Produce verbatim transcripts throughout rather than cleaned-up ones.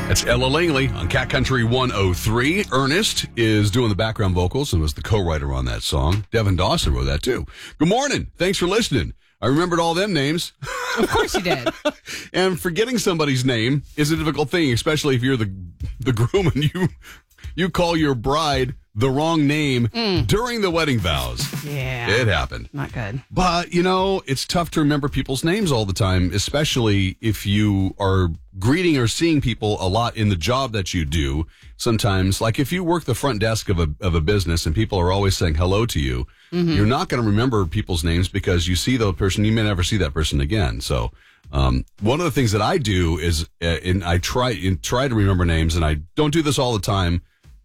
That's Ella Langley on Cat Country one oh three. Ernest is doing the background vocals and was the co-writer on that song. Devin Dawson wrote that too. Good morning. Thanks for listening. I remembered all them names. Of course you did. And forgetting somebody's name is a difficult thing, especially if you're the the groom and you you call your bride the wrong name mm. during the wedding vows. Yeah. It happened. Not good. But, you know, it's tough to remember people's names all the time, especially if you are greeting or seeing people a lot in the job that you do. Sometimes, like if you work the front desk of a of a business and people are always saying hello to you, mm-hmm. you're not going to remember people's names because you see the person, you may never see that person again. So um, one of the things that I do is, uh, and I try, and try to remember names, and I don't do this all the time,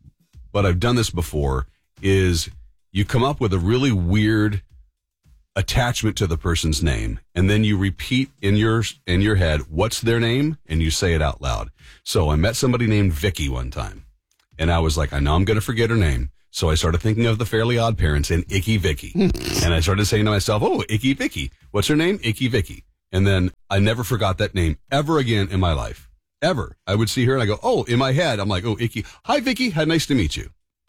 but I've done this before, is you come up with a really weird attachment to the person's name, and then you repeat in your in your head what's their name, and you say it out loud. So I met somebody named Vicky one time, and I was like, I know I'm going to forget her name. So I started thinking of the Fairly Odd Parents and Icky Vicky. And I started saying to myself, oh, Icky Vicky. What's her name? Icky Vicky. And then I never forgot that name ever again in my life. Ever. I would see her and I go, oh, in my head, I'm like, oh, Icky. Hi, Vicky. Hi, nice to meet you.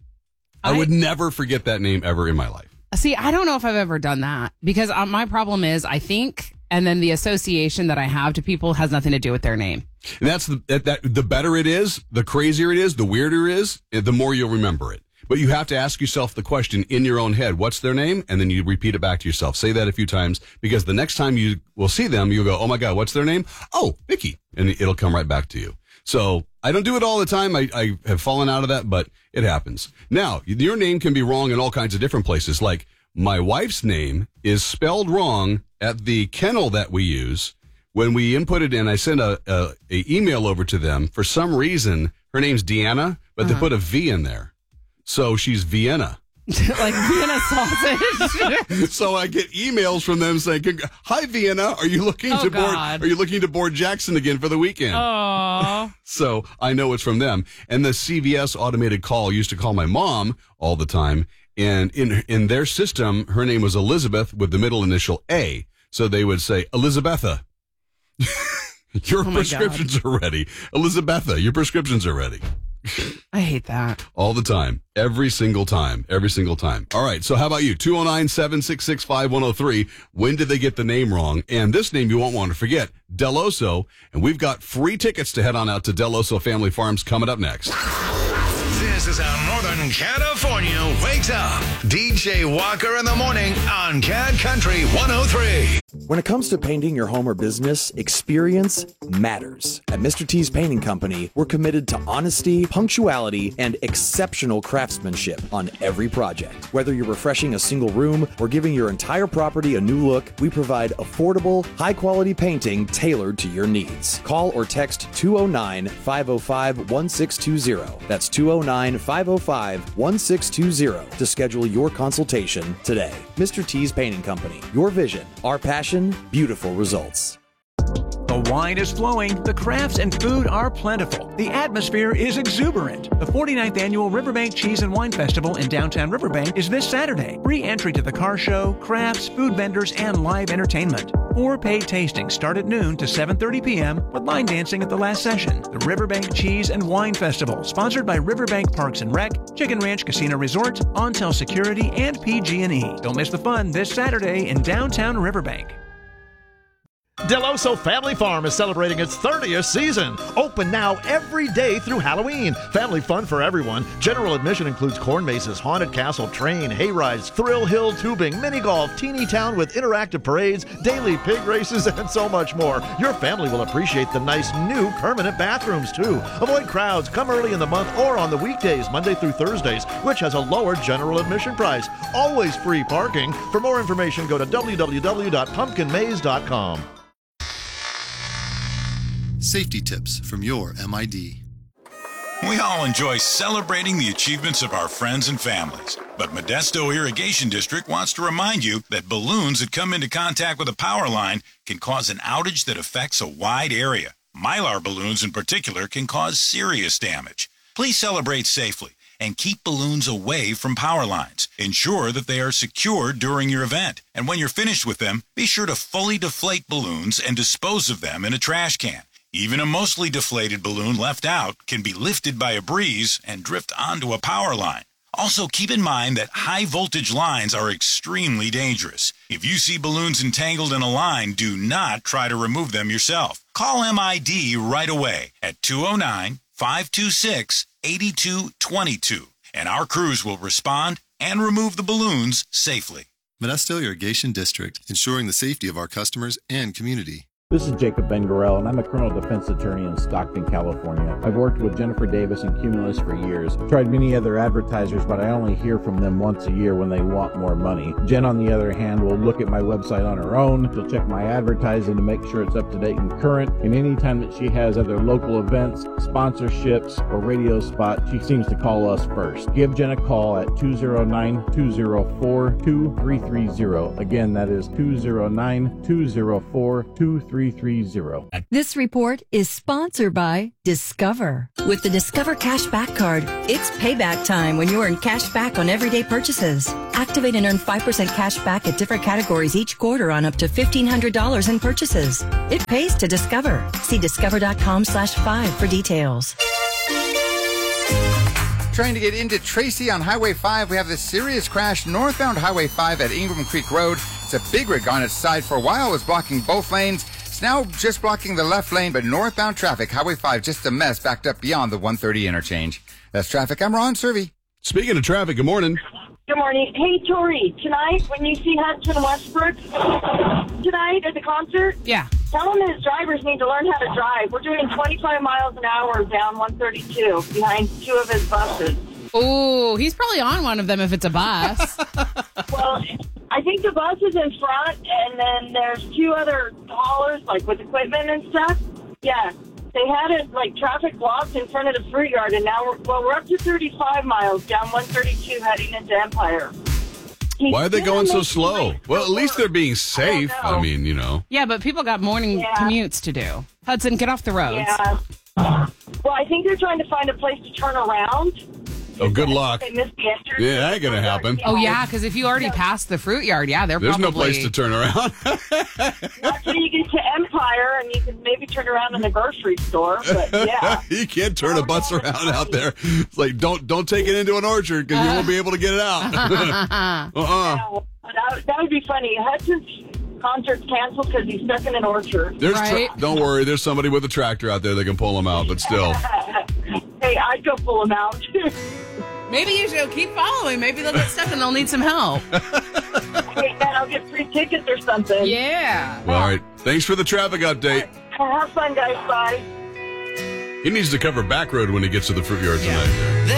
I, I would never forget that name ever in my life. See, I don't know if I've ever done that because uh, my problem is I think, and then the association that I have to people has nothing to do with their name. And that's the, that, that, the better it is, the crazier it is, the weirder it is, the more you'll remember it. But you have to ask yourself the question in your own head, what's their name? And then you repeat it back to yourself. Say that a few times because the next time you will see them, you'll go, oh my God, what's their name? Oh, Vicky. And it'll come right back to you. So I don't do it all the time. I, I have fallen out of that, but it happens. Now, your name can be wrong in all kinds of different places. Like my wife's name is spelled wrong at the kennel that we use. When we input it in, I send a, a, a email over to them. For some reason, her name's Deanna, but uh-huh. they put a V in there. So she's Vienna. Like Vienna sausage. So I get emails from them saying, hi, Vienna. Are you looking oh, to board, God. are you looking to board Jackson again for the weekend? Oh. So I know it's from them. And the C V S automated call used to call my mom all the time. And in, in their system, her name was Elizabeth with the middle initial A. So they would say, Elizabetha. Your oh prescriptions God. are ready. Elizabetha, your prescriptions are ready. I hate that. All the time. Every single time. Every single time. All right. So how about you? two oh nine, seven six six, five one oh three. When did they get the name wrong? And this name you won't want to forget. Del Oso. And we've got free tickets to head on out to Del Oso Family Farms coming up next. This is how Northern California wakes up. D J Walker in the morning on Cat Country one oh three. When it comes to painting your home or business, experience matters. At Mister T's Painting Company, we're committed to honesty, punctuality, and exceptional craftsmanship on every project. Whether you're refreshing a single room or giving your entire property a new look, we provide affordable, high-quality painting tailored to your needs. Call or text two oh nine, five oh five, one six two zero. That's two oh nine, five oh five, one six two zero to schedule your consultation today. Mister T's Painting Company. Your vision, our passion, beautiful results. The wine is flowing, the crafts and food are plentiful, the atmosphere is exuberant. The forty-ninth Annual Riverbank Cheese and Wine Festival in downtown Riverbank is this Saturday. Free entry to the car show, crafts, food vendors, and live entertainment. Four paid tastings start at noon to seven thirty p.m. with line dancing at the last session. The Riverbank Cheese and Wine Festival, sponsored by Riverbank Parks and Rec, Chicken Ranch Casino Resort, Ontel Security, and P G and E. Don't miss the fun this Saturday in downtown Riverbank. Del Oso Family Farm is celebrating its thirtieth season. Open now every day through Halloween. Family fun for everyone. General admission includes corn mazes, haunted castle, train, hay rides, thrill hill tubing, mini golf, teeny town with interactive parades, daily pig races, and so much more. Your family will appreciate the nice new permanent bathrooms too. Avoid crowds. Come early in the month or on the weekdays, Monday through Thursdays, which has a lower general admission price. Always free parking. For more information, go to w w w dot pumpkin maze dot com. Safety tips from your M I D. We all enjoy celebrating the achievements of our friends and families, but Modesto Irrigation District wants to remind you that balloons that come into contact with a power line can cause an outage that affects a wide area. Mylar balloons in particular can cause serious damage. Please celebrate safely and keep balloons away from power lines. Ensure that they are secured during your event, and when you're finished with them, be sure to fully deflate balloons and dispose of them in a trash can. Even a mostly deflated balloon left out can be lifted by a breeze and drift onto a power line. Also, keep in mind that high-voltage lines are extremely dangerous. If you see balloons entangled in a line, do not try to remove them yourself. Call M I D right away at two oh nine, five two six, eight two two two, and our crews will respond and remove the balloons safely. Modesto Irrigation District, ensuring the safety of our customers and community. This is Jacob Ben-Gorel, and I'm a criminal defense attorney in Stockton, California. I've worked with Jennifer Davis and Cumulus for years. Tried many other advertisers, but I only hear from them once a year when they want more money. Jen, on the other hand, will look at my website on her own. She'll check my advertising to make sure it's up to date and current. And anytime that she has other local events, sponsorships, or radio spots, she seems to call us first. Give Jen a call at two oh nine, two oh four, two three three oh. Again, that is two oh nine, two oh four, two three three oh. This report is sponsored by Discover. With the Discover Cashback Card, it's payback time when you earn cash back on everyday purchases. Activate and earn five percent cash back at different categories each quarter on up to fifteen hundred dollars in purchases. It pays to Discover. See discover.com slash five for details. Trying to get into Tracy on Highway five, we have this serious crash northbound Highway five at Ingram Creek Road. It's a big rig on its side. For a while, it was blocking both lanes. It's now just blocking the left lane, but northbound traffic, Highway five, just a mess, backed up beyond the one thirty interchange. That's traffic. I'm Ron Servey. Speaking of traffic, good morning. Good morning. Hey, Tori, tonight when you see Hudson Westbrook tonight at the concert, yeah, tell him his drivers need to learn how to drive. We're doing twenty-five miles an hour down one thirty-two behind two of his buses. Oh, he's probably on one of them if it's a bus. Well, I think the bus is in front, and then there's two other haulers, like with equipment and stuff. Yeah, they had it like traffic blocked in front of the fruit yard, and now we're, well, we're up to thirty-five miles down one thirty-two heading into Empire. He's Why are they going so slow? Well, at least they're being I safe. don't I, know. mean, you know. Yeah, but people got morning Yeah. commutes to do. Hudson, get off the roads. Yeah. Well, I think they're trying to find a place to turn around. Oh, good luck. They missed the entrance. Yeah, that ain't going to happen. Oh, yeah, because if you already passed the fruit yard, yeah, they're There's probably... no place to turn around. Not till you get to Empire, and you can maybe turn around in the grocery store. But yeah, You can't turn a bus around out there. It's like, don't don't take it into an orchard because you won't be able to get it out. uh-uh. yeah, that, that would be funny. Hudson's concert's canceled because he's stuck in an orchard. There's tra- Right. Don't worry, there's somebody with a tractor out there that can pull them out, but still. Hey, I'd go pull him out. Maybe you should keep following. Maybe they'll get stuck and they'll need some help. Hey, man, I'll get free tickets or something. Yeah. All right. Thanks for the traffic update. Have fun, guys. Bye. He needs to cover back road when he gets to the fruit yard tonight.